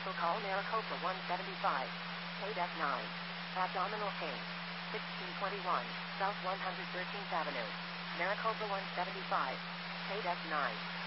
Commercial call Maricopa 175. KDEC 9. Abdominal pain. 1621 South 113th Avenue. Maricopa 175. KDEC 9.